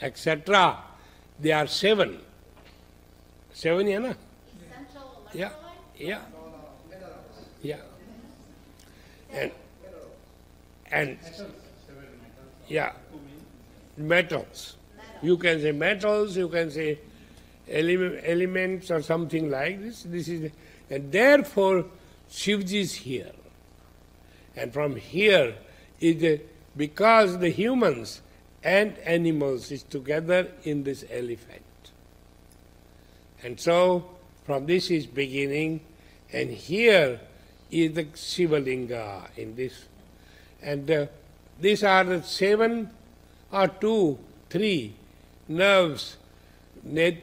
etc. They are 7. 7, yeah, na? Essential Yeah, electrolytes? yeah, yeah. And yeah, metals. You can say metals, you can say elements or something like this. This is, and therefore Shivji is here. And from here is because the humans and animals is together in this elephant. And so from this is beginning, and here is the Shivalinga in this. And these are the 7 or 2, 3 nerves, the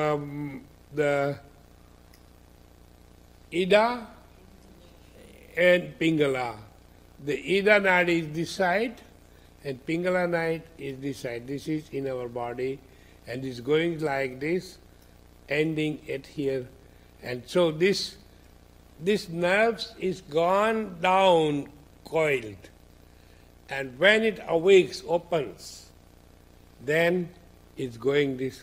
Ida and Pingala. The Ida nadi is this side and Pingala nadi is this side. This is in our body and is going like this, ending at here. And so this nerves is gone down, coiled. And when it awakes, opens, then it's going this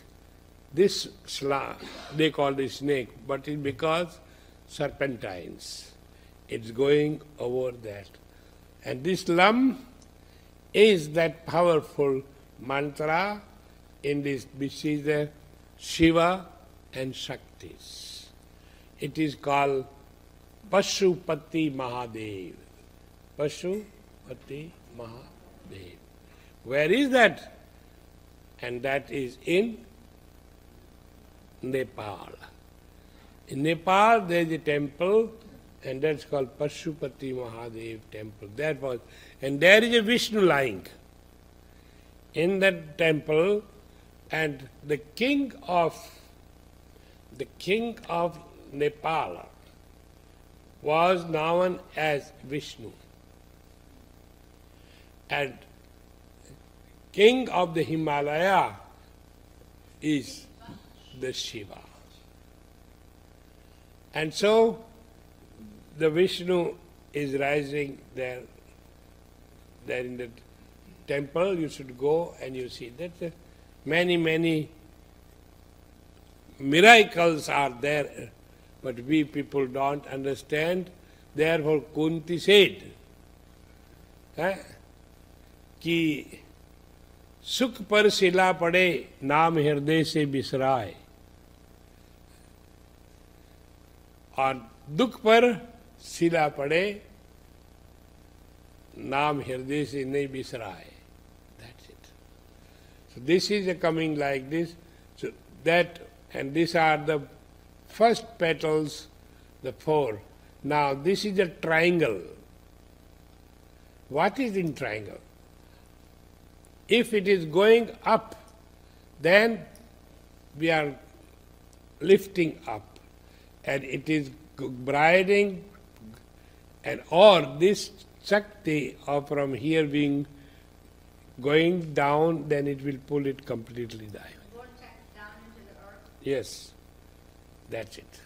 they call this snake, but it's because serpentines. It's going over that. And this lam is that powerful mantra in this, which is the Shiva and Shaktis. It is called Pashupati Mahadev. Pashupati Mahadev. Where is that? And that is in Nepal. In Nepal there is a temple and that's called Pashupati Mahadev temple. And there is a Vishnu lying in that temple, and the king of Nepal was known as Vishnu. And king of the Himalaya is the Shiva. And so the Vishnu is rising there in the temple. You should go and you see that many miracles are there, but we people don't understand. Therefore Kunti said कि सुख पर शिला पड़े नाम हृदय से बिसराए और दुख पर शिला पड़े नाम हृदय से नहीं बिसराए. That's it. So this is coming like this. So that, and these are the first petals, the 4. Now this is a triangle. What is in triangle? If it is going up, then we are lifting up, and it is briding, and or this Shakti of from here being going down, then it will pull it completely down. Vortex down into the earth. Yes, that's it.